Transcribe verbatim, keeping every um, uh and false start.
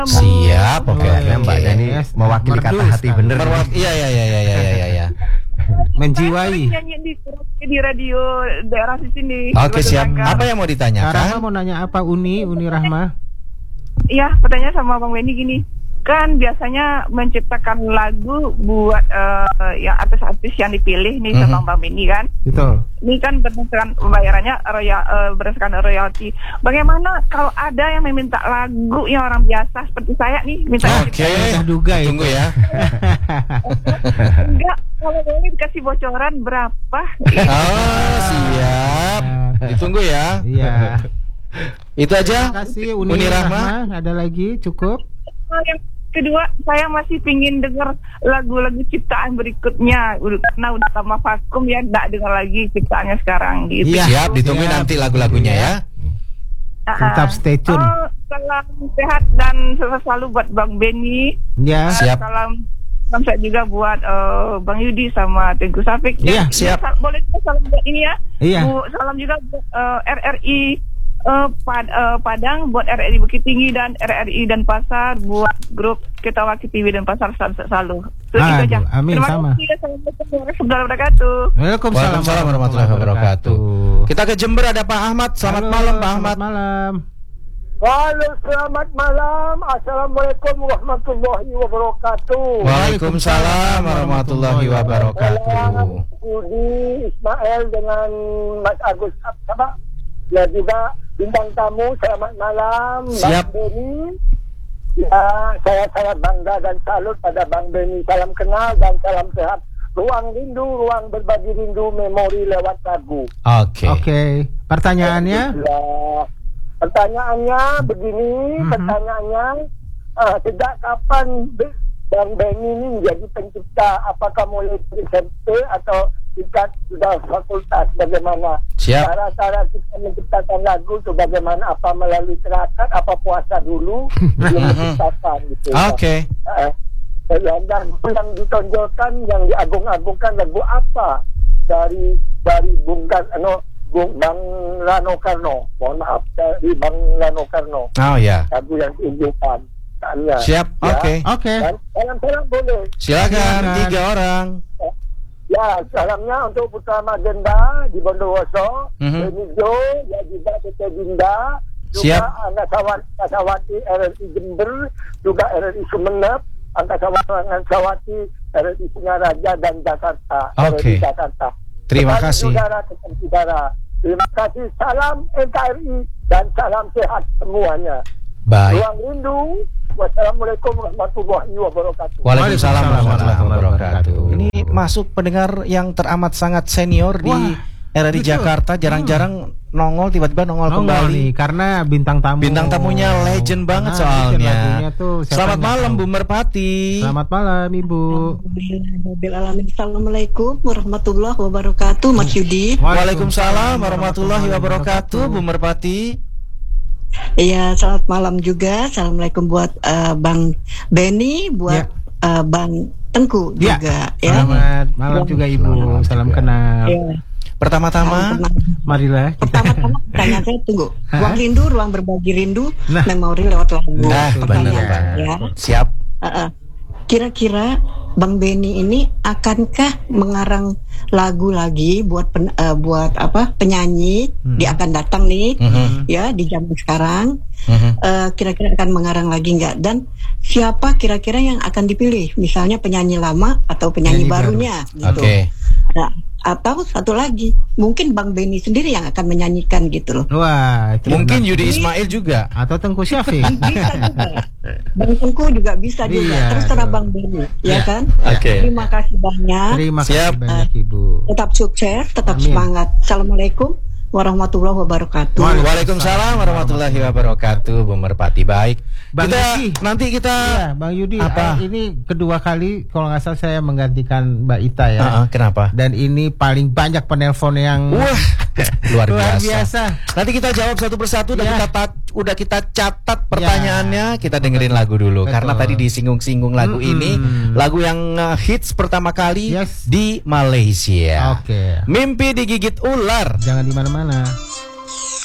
Siap, oke. Okay. Mbak Yani mewakili kata hati bener. Merwak, iya iya iya iya iya iya. Menjiwai. Saya nyanyi di, di radio daerah di sini. Oke, siap. Sangkar. Apa yang mau Rahma ditanyakan? mau nanya apa? Uni, Uni Rahma. Iya, pertanyaan sama Bang Benny gini. Kan biasanya menciptakan lagu buat uh, yang artis-artis yang dipilih nih Mm-hmm. sama Bang Benny kan. Betul. Ini kan berdasarkan pembayarannya royal, uh, berdasarkan royalti. Bagaimana kalau ada yang meminta lagu yang orang biasa seperti saya nih minta Oke, Saya duga itu. tunggu ya. enggak, kalau boleh dikasih bocoran berapa? Oh, siap. Ditunggu ya. Iya. Itu aja. Terima kasih Uni, Uni Rahma. Rahma. Ada lagi? Cukup? Yang kedua, saya masih pingin dengar lagu-lagu ciptaan berikutnya. Udah karena udah lama vakum ya, enggak dengar lagi ciptaannya sekarang gitu. Iya. Siap, ditunggu Siap. nanti lagu-lagunya ya. Ah, Tetap stay tune. Oh, salam sehat dan sukses selalu buat Bang Benny. Ya. Ah, Siap. Salam salam saya juga buat eh, Bang Yudi sama Tengku Safik. Iya, Dan siap. sal- boleh juga salam buat ini ya. Iya. Bu, salam juga buat eh, R R I eh, Pad- eh, Padang, buat R R I Bukit Tinggi dan R R I dan Pasar, buat grup Ketawa K T V dan Pasar selalu. selalu. Itu Aduh, aja. amin, Terima sama. kasih. Assalamualaikum warahmatullahi wabarakatuh. Waalaikumsalam Waalaikumsalam warahmatullahi wabarakatuh. Kita ke Jember, ada Pak Ahmad. Selamat Halo, malam Pak Ahmad. Selamat malam. Halo, selamat malam. Assalamualaikum warahmatullahi wabarakatuh. Waalaikumsalam warahmatullahi wabarakatuh. Budi Ismail dengan Mas Agus apa? Ya juga bintang tamu. Selamat malam, Siap. Bang Benny. Ya, saya sangat bangga dan salut pada Bang Benny. Salam kenal dan salam sehat. Ruang rindu, ruang berbagi rindu, memori lewat lagu. Oke. Oke. Pertanyaannya? Ya, pertanyaannya begini, Mhm. pertanyaannya ah, sejak kapan Be- Bang Benny ini menjadi pencipta? Apakah mulai dari S M P atau tingkat sudah fakultas? Bagaimana Siap. cara-cara kita menciptakan lagu itu? Bagaimana? Apa melalui terakat? Apa puasa dulu belum menciptakan gitu? Oke. Eh, yang, yang ditonjolkan, yang diagung-agungkan lagu apa dari dari Bung Gan, ano, Bung Bang Rano Karno, mohon maaf dari Bang Rano Karno, Oh ya. lagu yang diunjukkan. Tanya. Siap. Ya. Oke. Oke. Dan salam-salam boleh. Silakan Silakan. tiga orang. Ya, salamnya untuk Putra Magenda di Bondowoso, Mhm. Benijo, ya juga Tete Dinda, juga Siap. Antasawati Antasawati R R I Jember, juga R R I Sumeneb, Antasawati R R I Singaraja dan Jakarta. R R I Oke. Jakarta. Terima Kepada kasih. Saudara, kepada saudara. Terima kasih. Salam N K R I dan salam sehat semuanya. Baik. Ruang rindu. Wassalamualaikum warahmatullahi wabarakatuh. Waalaikumsalam warahmatullahi wabarakatuh. wabarakatuh. Ini masuk pendengar yang teramat sangat senior di Wah, R R I betul. Jakarta. Jarang-jarang nongol, tiba-tiba nongol, Nongol kembali. nih, karena bintang tamu. Bintang tamunya legend banget Nah, soalnya. legend lagunya tuh, siapa Selamat nggak malam tahu. Bu Merpati. Selamat malam Ibu. Alhamdulillah, alamin. Assalamualaikum warahmatullahi wabarakatuh, Mas Yudi. Waalaikumsalam warahmatullahi wabarakatuh Bu Merpati. Iya, selamat malam juga. Assalamualaikum buat eh, Bang Benny, buat eh, Bang Tengku Ya. juga. Ya. Selamat malam juga Ibu. Salam kenal. Ya. Pertama-tama, Salam kenal. Marilah kita. Pertama-tama pertanyaan saya tunggu. Ruang rindu, ruang berbagi rindu, Nah. memori lewat lagu. nah benar Pertanyaan Pak. saya, Siap. eh, eh, kira-kira Bang Benny ini akankah mengarang lagu lagi buat pen, eh, buat apa penyanyi Hmm. dia akan datang nih Mhm. ya di zaman sekarang. Mhm. Eh, kira-kira akan mengarang lagi nggak, dan siapa kira-kira yang akan dipilih, misalnya penyanyi lama atau penyanyi Penyanyi baru. barunya gitu. Oke. Nah, atau satu lagi mungkin Bang Benny sendiri yang akan menyanyikan gitu loh. Wah, itu Mungkin benar. Yudi Ismail juga. atau Tengku Syafiq. Bisa juga. Bang Tengku juga bisa juga. Iya, Terserah dong. Bang Benny, ya Ya. kan? Oke. Terima kasih banyak. Terima Siap. kasih banyak Ibu. Tetap sukses, tetap Amin. semangat. Assalamualaikum warahmatullahi wabarakatuh. Waalaikumsalam warahmatullahi wabarakatuh Bu Merpati. Baik. Bang kita Yudi. nanti kita Iya, Bang Yudi, Apa? eh, ini kedua kali kalau nggak salah saya menggantikan Mbak Ita ya. Ah, ah, kenapa? Dan ini paling banyak penelpon yang Wah, luar luar biasa. biasa. Nanti kita jawab satu persatu. Udah Ya. kita ta- udah kita catat pertanyaannya. Kita dengerin lagu dulu. Betul. Karena tadi disinggung-singgung lagu Mm-mm. ini, lagu yang uh, hits pertama kali Yes. di Malaysia. Oke. Mimpi digigit ular. Jangan di mana-mana.